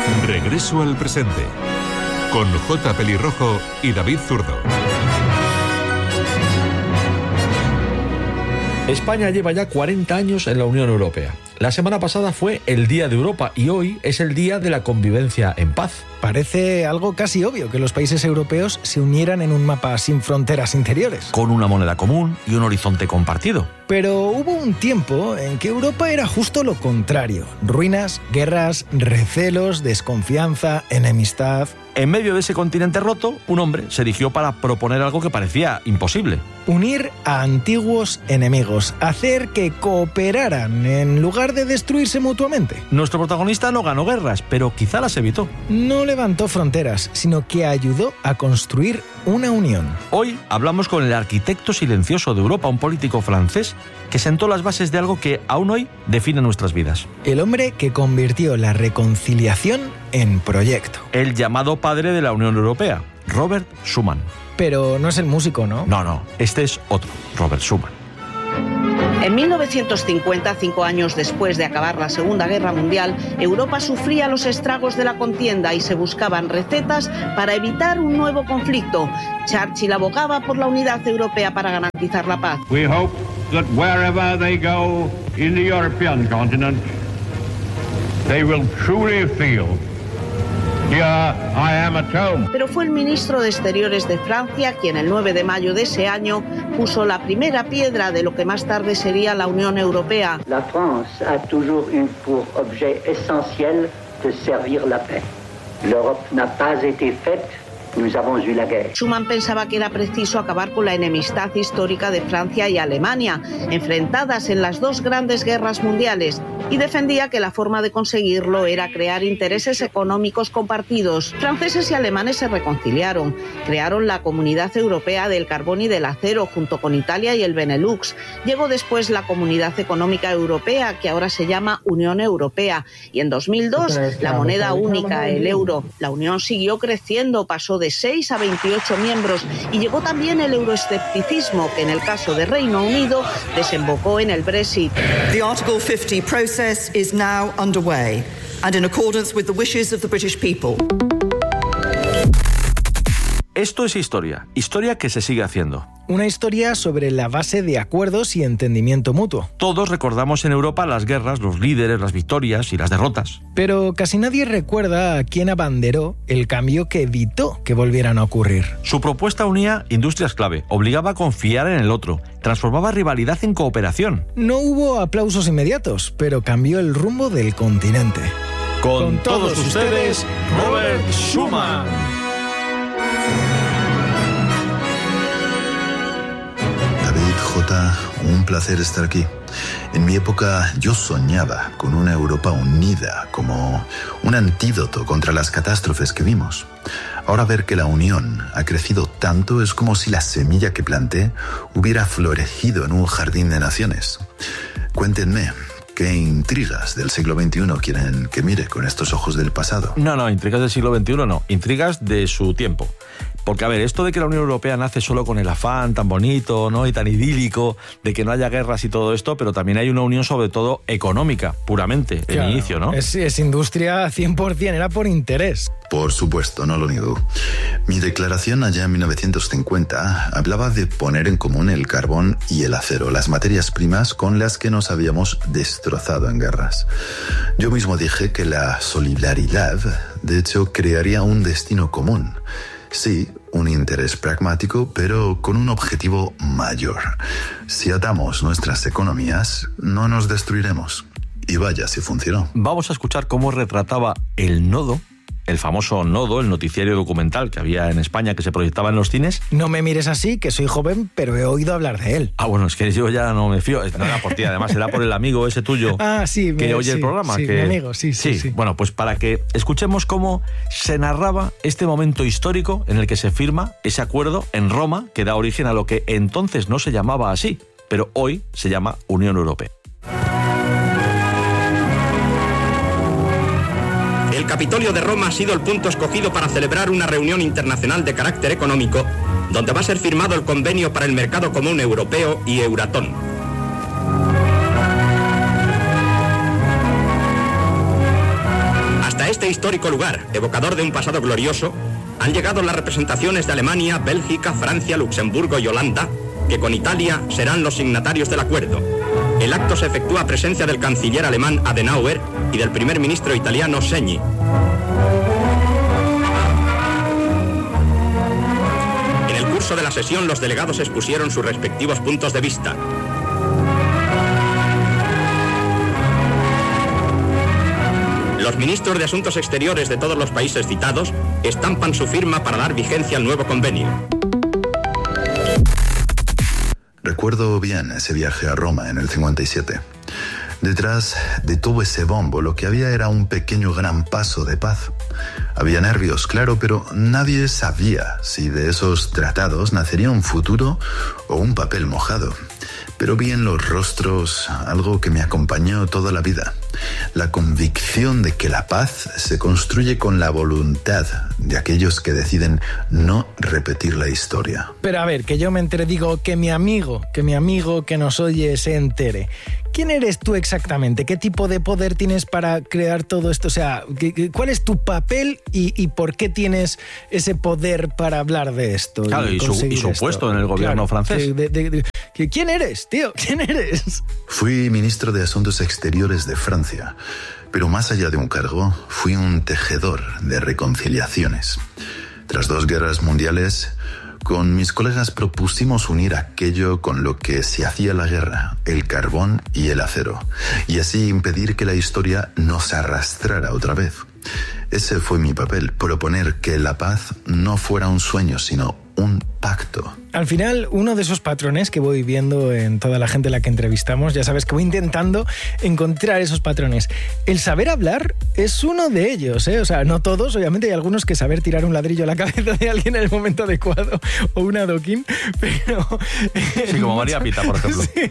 Regreso al presente, con J. Pelirrojo y David Zurdo. España lleva ya 40 años en la Unión Europea. La semana pasada fue el Día de Europa y hoy es el Día de la Convivencia en Paz. Parece algo casi obvio que los países europeos se unieran en un mapa sin fronteras interiores. Con una moneda común y un horizonte compartido. Pero hubo un tiempo en que Europa era justo lo contrario. Ruinas, guerras, recelos, desconfianza, enemistad. En medio de ese continente roto, un hombre se erigió para proponer algo que parecía imposible. Unir a antiguos enemigos, hacer que cooperaran en lugar de destruirse mutuamente. Nuestro protagonista no ganó guerras, pero quizá las evitó. No levantó fronteras, sino que ayudó a construir una unión. Hoy hablamos con el arquitecto silencioso de Europa, un político francés que sentó las bases de algo que aún hoy define nuestras vidas. El hombre que convirtió la reconciliación en proyecto. El llamado padre de la Unión Europea, Robert Schuman. Pero no es el músico, ¿no? No, este es otro, Robert Schuman. En 1950, 5 años después de acabar la Segunda Guerra Mundial, Europa sufría los estragos de la contienda y se buscaban recetas para evitar un nuevo conflicto. Churchill abogaba por la unidad europea para garantizar la paz. We hope that wherever they go in the European continent, they will truly feel, here I am at home. Pero fue el ministro de Exteriores de Francia quien el 9 de mayo de ese año puso la primera piedra de lo que más tarde sería la Unión Europea. La France a toujours eu pour objet essentiel de servir la paix. L'Europe n'a pas été faite. Nous avons eu la guerre. Schuman pensaba que era preciso acabar con la enemistad histórica de Francia y Alemania, enfrentadas en las dos grandes guerras mundiales, y defendía que la forma de conseguirlo era crear intereses económicos compartidos. Franceses y alemanes se reconciliaron, crearon la Comunidad Europea del Carbón y del Acero junto con Italia y el Benelux. Llegó después la Comunidad Económica Europea, que ahora se llama Unión Europea, y en 2002 la moneda única, el euro. La Unión siguió creciendo, pasó de 6 a 28 miembros y llegó también el euroescepticismo, que en el caso de Reino Unido desembocó en el Brexit. The Article 50 process is now underway and in accordance with the wishes of the British people. Esto es historia que se sigue haciendo. Una historia sobre la base de acuerdos y entendimiento mutuo. Todos recordamos en Europa las guerras, los líderes, las victorias y las derrotas. Pero casi nadie recuerda a quién abanderó el cambio que evitó que volvieran a ocurrir. Su propuesta unía industrias clave, obligaba a confiar en el otro, transformaba rivalidad en cooperación. No hubo aplausos inmediatos, pero cambió el rumbo del continente. Con todos ustedes, Robert Schuman. J, un placer estar aquí. En mi época yo soñaba con una Europa unida como un antídoto contra las catástrofes que vimos. Ahora ver que la Unión ha crecido tanto es como si la semilla que planté hubiera florecido en un jardín de naciones. Cuéntenme, ¿qué intrigas del siglo XXI quieren que mire con estos ojos del pasado? No, intrigas del siglo XXI no, intrigas de su tiempo. Porque, a ver, esto de que la Unión Europea nace solo con el afán tan bonito, ¿no?, y tan idílico de que no haya guerras y todo esto, pero también hay una unión sobre todo económica, puramente, en inicio, ¿no? Es industria 100%, era por interés. Por supuesto, no lo niego. Mi declaración allá en 1950 hablaba de poner en común el carbón y el acero, las materias primas con las que nos habíamos destrozado en guerras. Yo mismo dije que la solidaridad, de hecho, crearía un destino común. Sí, un interés pragmático, pero con un objetivo mayor. Si atamos nuestras economías, no nos destruiremos. Y vaya si funcionó. Vamos a escuchar cómo retrataba el nodo, el famoso Nodo, el noticiario documental que había en España que se proyectaba en los cines. No me mires así, que soy joven, pero he oído hablar de él. Ah, bueno, es que yo ya no me fío. No era por ti, además, era por el amigo ese tuyo que oye el programa. Sí, mi amigo, sí. Bueno, pues para que escuchemos cómo se narraba este momento histórico en el que se firma ese acuerdo en Roma que da origen a lo que entonces no se llamaba así, pero hoy se llama Unión Europea. El Capitolio de Roma ha sido el punto escogido para celebrar una reunión internacional de carácter económico, donde va a ser firmado el convenio para el mercado común europeo y Euratom. Hasta A este histórico lugar, evocador de un pasado glorioso, han llegado las representaciones de Alemania, Bélgica, Francia, Luxemburgo y Holanda, que con Italia serán los signatarios del acuerdo. El acto se efectúa a presencia del canciller alemán Adenauer y del primer ministro italiano Segni. En el curso de la sesión, los delegados expusieron sus respectivos puntos de vista. Los ministros de Asuntos Exteriores de todos los países citados estampan su firma para dar vigencia al nuevo convenio. Recuerdo bien ese viaje a Roma en el 57. Detrás de todo ese bombo lo que había era un pequeño gran paso de paz. Había nervios, claro, pero nadie sabía si de esos tratados nacería un futuro o un papel mojado. Pero vi en los rostros algo que me acompañó toda la vida. La convicción de que la paz se construye con la voluntad de aquellos que deciden no repetir la historia. Pero a ver, que yo me entere, digo, que mi amigo que nos oye se entere. ¿Quién eres tú exactamente? ¿Qué tipo de poder tienes para crear todo esto? O sea, ¿cuál es tu papel y por qué tienes ese poder para hablar de esto? Claro, y su puesto en el gobierno francés. ¿Quién eres, tío? ¿Quién eres? Fui ministro de Asuntos Exteriores de Francia, pero más allá de un cargo, fui un tejedor de reconciliaciones. Tras 2 guerras mundiales, con mis colegas propusimos unir aquello con lo que se hacía la guerra, el carbón y el acero, y así impedir que la historia nos arrastrara otra vez. Ese fue mi papel, proponer que la paz no fuera un sueño, sino un pacto. Al final, uno de esos patrones que voy viendo en toda la gente a la que entrevistamos, ya sabes que voy intentando encontrar esos patrones. El saber hablar es uno de ellos, ¿eh? O sea, no todos, obviamente hay algunos que saber tirar un ladrillo a la cabeza de alguien en el momento adecuado o un adoquín, pero... Sí, como María Pita, por ejemplo. Sí,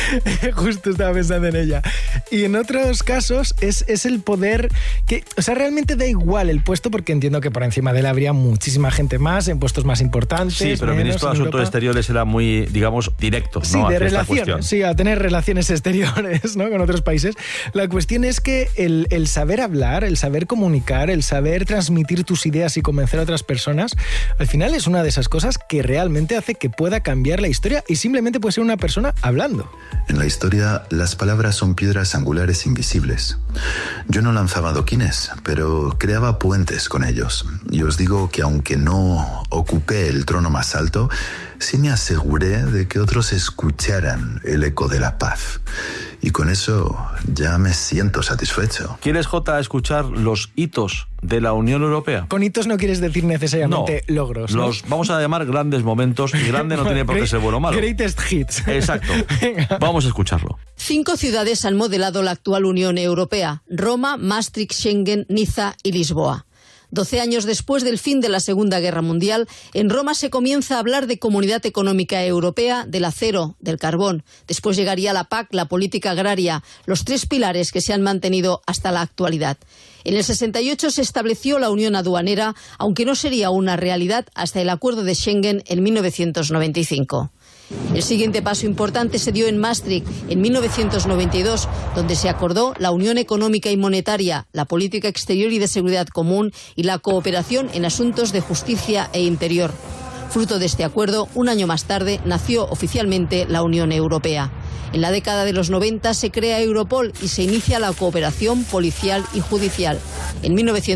justo estaba pensando en ella. Y en otros casos es el poder que... O sea, realmente da igual el puesto porque entiendo que por encima de él habría muchísima gente más en puestos más importantes. Sí, pero el ministro de Asuntos Exteriores era muy, digamos, directo, sí, ¿no? De relaciones, sí, a tener relaciones exteriores, ¿no? Con otros países. La cuestión es que el saber hablar, el saber comunicar, el saber transmitir tus ideas y convencer a otras personas, al final es una de esas cosas que realmente hace que pueda cambiar la historia y simplemente puede ser una persona hablando. En la historia, las palabras son piedras angulares invisibles. Yo no lanzaba adoquines, pero creaba puentes con ellos. Y os digo que aunque no ocupé el trono más alto, sí me aseguré de que otros escucharan el eco de la paz. Y con eso ya me siento satisfecho. ¿Quieres, Jota, escuchar los hitos de la Unión Europea? Con hitos no quieres decir necesariamente logros, ¿no? Los vamos a llamar grandes momentos, y grande no tiene por qué ser bueno o malo. Greatest hits. Exacto. Vamos a escucharlo. 5 ciudades han modelado la actual Unión Europea: Roma, Maastricht, Schengen, Niza y Lisboa. 12 años después del fin de la Segunda Guerra Mundial, en Roma se comienza a hablar de Comunidad Económica Europea, del acero, del carbón. Después llegaría la PAC, la política agraria, los 3 pilares que se han mantenido hasta la actualidad. En el 68 se estableció la Unión Aduanera, aunque no sería una realidad hasta el Acuerdo de Schengen en 1995. El siguiente paso importante se dio en Maastricht en 1992, donde se acordó la Unión Económica y Monetaria, la política exterior y de seguridad común y la cooperación en asuntos de justicia e interior. Fruto de este acuerdo, un año más tarde nació oficialmente la Unión Europea. En la década de los 90 se crea Europol y se inicia la cooperación policial y judicial. En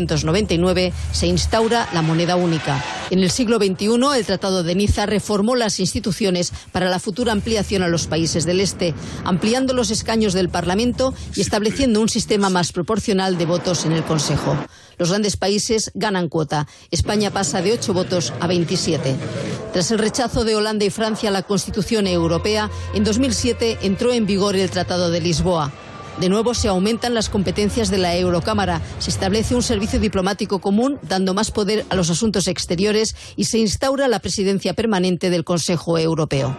1999 se instaura la moneda única. En el siglo XXI, el Tratado de Niza reformó las instituciones para la futura ampliación a los países del Este, ampliando los escaños del Parlamento y estableciendo un sistema más proporcional de votos en el Consejo. Los grandes países ganan cuota. España pasa de 8 votos a 27. Tras el rechazo de Holanda y Francia a la Constitución Europea, en 2007 entró en vigor el Tratado de Lisboa. De nuevo se aumentan las competencias de la Eurocámara, se establece un servicio diplomático común, dando más poder a los asuntos exteriores, y se instaura la presidencia permanente del Consejo Europeo.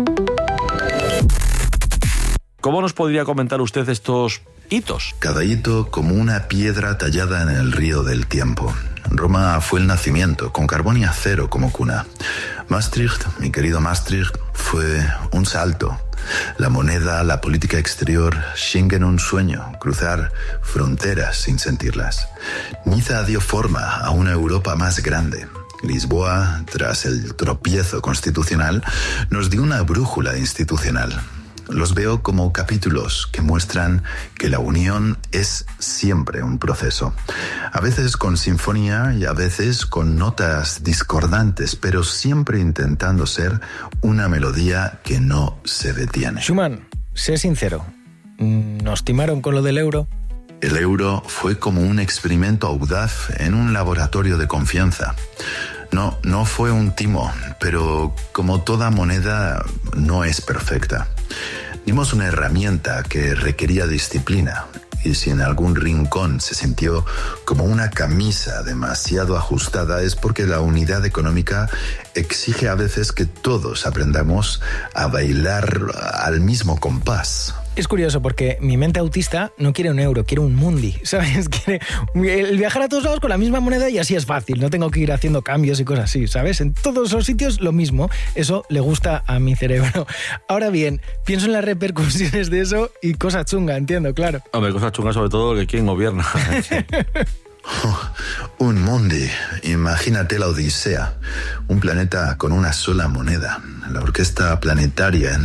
¿Cómo nos podría comentar usted estos hitos? Cada hito como una piedra tallada en el río del tiempo. Roma fue el nacimiento, con carbón y acero como cuna. Maastricht, mi querido Maastricht, fue un salto. La moneda, la política exterior, Schengen un sueño, cruzar fronteras sin sentirlas. Niza dio forma a una Europa más grande. Lisboa, tras el tropiezo constitucional, nos dio una brújula institucional. Los veo como capítulos que muestran que la unión es siempre un proceso. A veces con sinfonía y a veces con notas discordantes, pero siempre intentando ser una melodía que no se detiene. Schumann, sé sincero, ¿nos timaron con lo del euro? El euro fue como un experimento audaz en un laboratorio de confianza. No fue un timo, pero como toda moneda no es perfecta. Dimos una herramienta que requería disciplina, y si en algún rincón se sintió como una camisa demasiado ajustada es porque la unidad económica exige a veces que todos aprendamos a bailar al mismo compás. Es curioso porque mi mente autista no quiere un euro, quiere un mundi, ¿sabes? Quiere el viajar a todos lados con la misma moneda y así es fácil, no tengo que ir haciendo cambios y cosas así, ¿sabes? En todos los sitios lo mismo, eso le gusta a mi cerebro. Ahora bien, pienso en las repercusiones de eso y cosa chunga, entiendo, claro. Hombre, cosa chunga sobre todo que quién gobierna. Un mundi, imagínate la Odisea, un planeta con una sola moneda, la orquesta planetaria